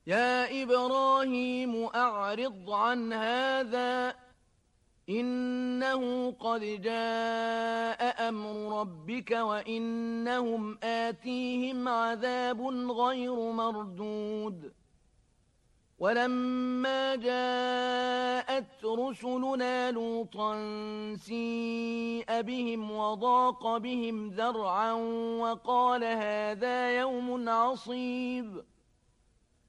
يا إبراهيم أعرض عن هذا إنه قد جاء أمر ربك وإنهم آتيهم عذاب غير مردود ولما جاءت رسلنا لوطا سيء بهم وضاق بهم ذرعا وقال هذا يوم عصيب